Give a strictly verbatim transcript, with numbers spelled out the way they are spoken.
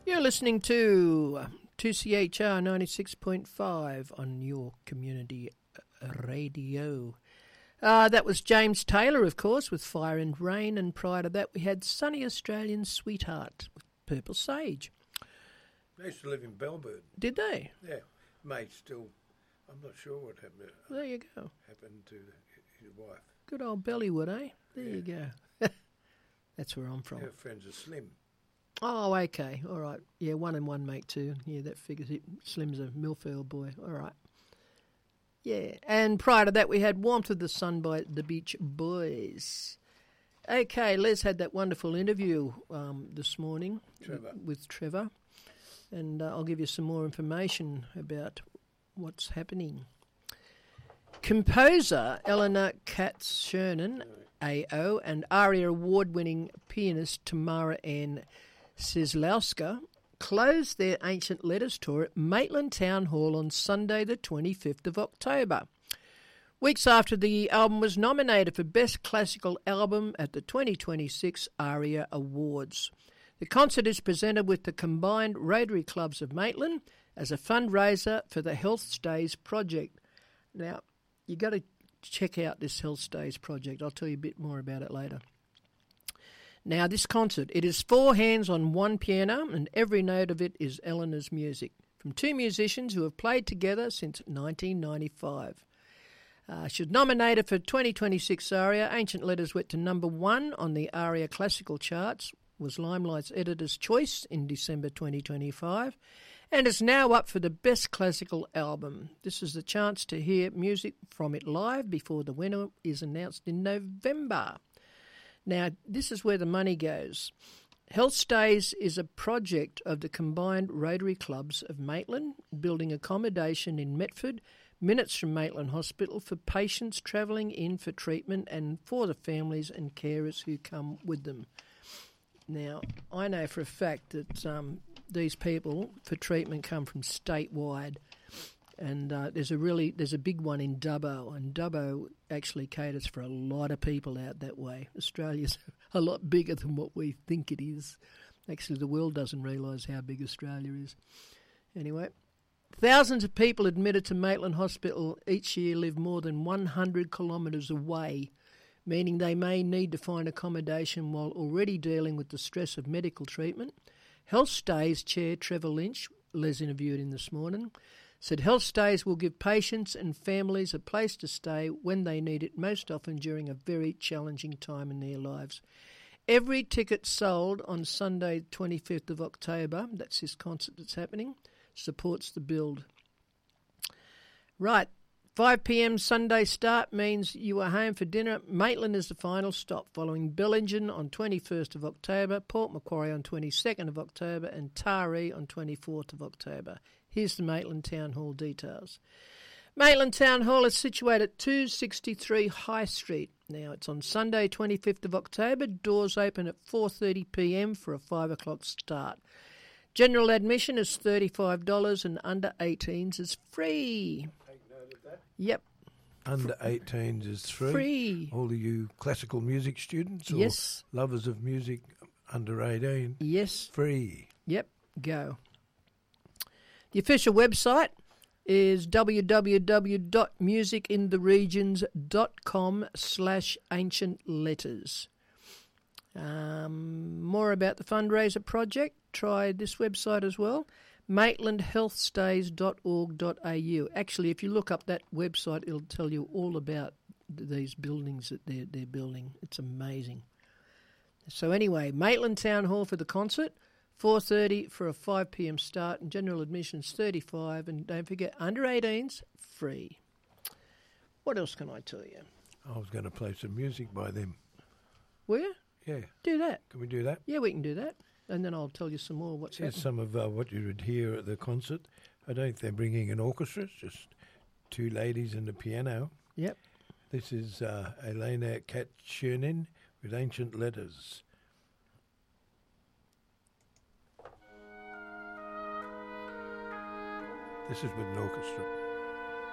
You're listening to two C H R ninety-six point five on your community radio. Uh, that was James Taylor, of course, with Fire and Rain, and prior to that we had Sunny Australian Sweetheart with Purple Sage. They used to live in Bellbird. Did they? Yeah, mate still, I'm not sure what happened, uh, There you go. happened to his wife. Good old Bellywood, eh? There Yeah. you go. That's where I'm from. Her friends are Slim. Oh, okay. All right. Yeah, one and one make two. Yeah, that figures it. Slim's a Millfield boy. All right. Yeah. And prior to that, we had Warmth of the Sun by the Beach Boys. Okay, Les had that wonderful interview um, this morning Trevor. with, with Trevor. And uh, I'll give you some more information about what's happening. Composer Eleanor Katz-Schernen, A O, and ARIA award-winning pianist Tamara Ann Cieslawska closed their Ancient Letters tour at Maitland Town Hall on Sunday the twenty-fifth of October. Weeks after the album was nominated for Best Classical Album at the twenty twenty-six ARIA Awards. The concert is presented with the combined Rotary Clubs of Maitland as a fundraiser for the Health Stays project. Now, you got to check out this Health Stays project. I'll tell you a bit more about it later. Now, this concert, it is four hands on one piano, and every note of it is Eleanor's music, from two musicians who have played together since nineteen ninety-five. Uh, she was nominated for twenty twenty-six ARIA. Ancient Letters went to number one on the ARIA Classical charts, was Limelight's Editor's Choice in December twenty twenty-five, and is now up for the Best Classical Album. This is the chance to hear music from it live before the winner is announced in November. Now, this is where the money goes. Health Stays is a project of the combined Rotary Clubs of Maitland, building accommodation in Metford, minutes from Maitland Hospital, for patients travelling in for treatment and for the families and carers who come with them. Now, I know for a fact that um, these people for treatment come from statewide, and uh, there's a really there's a big one in Dubbo, and Dubbo actually caters for a lot of people out that way. Australia's a lot bigger than what we think it is. Actually, the world doesn't realise how big Australia is. Anyway, thousands of people admitted to Maitland Hospital each year live more than one hundred kilometres away, meaning they may need to find accommodation while already dealing with the stress of medical treatment. Health Stays Chair Trevor Lynch, Les interviewed him this morning, said Health Stays will give patients and families a place to stay when they need it, most often during a very challenging time in their lives. Every ticket sold on Sunday twenty-fifth of October, that's this concert that's happening, supports the build. Right. five p.m. Sunday start means you are home for dinner. Maitland is the final stop, following Bellingen on twenty-first of October, Port Macquarie on twenty-second of October, and Taree on twenty-fourth of October. Here's the Maitland Town Hall details. Maitland Town Hall is situated at two sixty-three High Street. Now, it's on Sunday twenty-fifth of October. Doors open at four thirty p.m. for a five o'clock start. General admission is thirty-five dollars and under eighteens is free. Yep. Under eighteens is free. Free. All of you classical music students or Yes. lovers of music under eighteen, Yes. free. Yep. Go. The official website is www.musicintheregions.com slash ancient letters. Um, more about the fundraiser project, try this website as well. maitland health stays dot org dot a u. Actually, if you look up that website, it'll tell you all about th- these buildings that they're, they're building. It's amazing. So anyway, Maitland Town Hall for the concert, four thirty for a five p.m. start, and general admission's thirty-five, and don't forget, under eighteens, free. What else can I tell you? I was going to play some music by them. Where? Yeah. Do that. Can we do that? Yeah, we can do that. And then I'll tell you some more what's Here's happening. some of uh, what you would hear at the concert. I don't think they're bringing an orchestra. It's just two ladies and a piano. Yep. This is uh, Elena Katz-Schernen with Ancient Letters. This is with an orchestra.